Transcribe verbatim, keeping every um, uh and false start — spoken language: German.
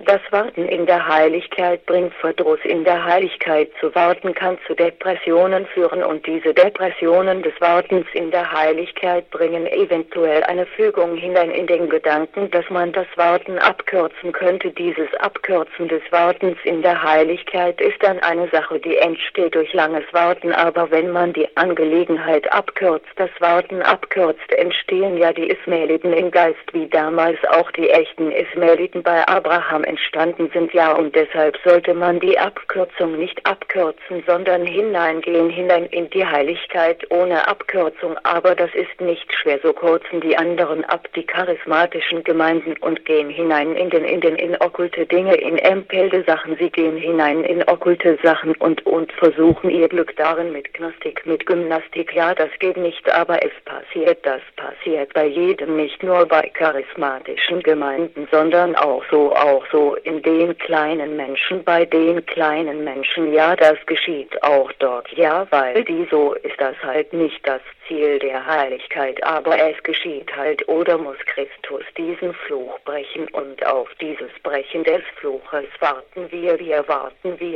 Das Warten in der Heiligkeit bringt Verdruss. In der Heiligkeit zu warten kann zu Depressionen führen, und diese Depressionen des Wartens in der Heiligkeit bringen eventuell eine Fügung hinein in den Gedanken, dass man das Warten abkürzen könnte. Dieses Abkürzen des Wartens in der Heiligkeit ist dann eine Sache, die entsteht durch langes Warten, aber wenn man die Angelegenheit abkürzt, das Warten abkürzt, entstehen ja die Ismaeliten im Geist, wie damals auch die echten Ismaeliten bei Abraham entstanden sind, ja, und deshalb sollte man die Abkürzung nicht abkürzen, sondern hineingehen, hinein in die Heiligkeit ohne Abkürzung. Aber das ist nicht schwer, so kürzen die anderen ab, die charismatischen Gemeinden, und gehen hinein in den, in den, in okkulte Dinge, in empelde Sachen. Sie gehen hinein in okkulte Sachen und, und versuchen ihr Glück darin mit Gnostik, mit Gymnastik. Ja, das geht nicht, aber es passiert, das passiert bei jedem, nicht nur bei charismatischen Gemeinden, sondern auch so, auch so in den kleinen Menschen, bei den kleinen Menschen, ja, das geschieht auch dort, ja, weil die, so ist das halt nicht das Ziel der Heiligkeit, aber es geschieht halt, oder muss Christus diesen Fluch brechen, und auf dieses Brechen des Fluches warten wir, wir warten wir.